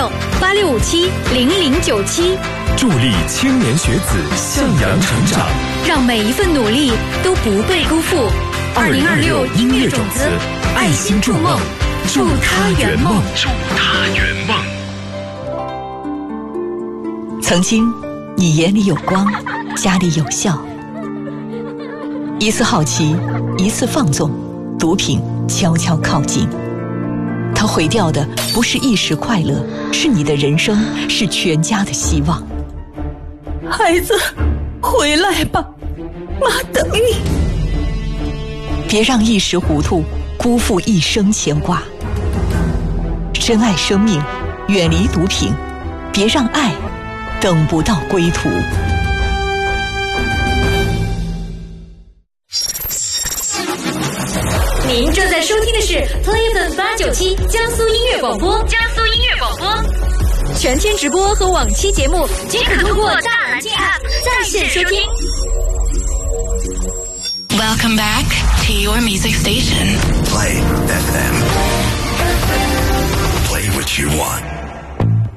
号86570097， 助力青年学子向阳成长， 让每一份努力都不被辜负。2026音乐种子，爱心筑梦，祝他圆梦，祝他圆梦。 曾经，你眼里有光，家里有笑。一次好奇，一次放纵，毒品悄悄靠近。它毁掉的不是一时快乐，是你的人生，是全家的希望。 孩子，回来吧，妈等你。 别让一时糊涂辜负一生牵挂。珍爱生命，远离毒品，别让爱等不到归途。 您正在收听的是 Play FM897江苏音乐广播，江苏音乐广播，全天直播和往期节目均可通过大蓝鲸 App 在线收听。 Welcome back to your music station. Play FM. Play what you want.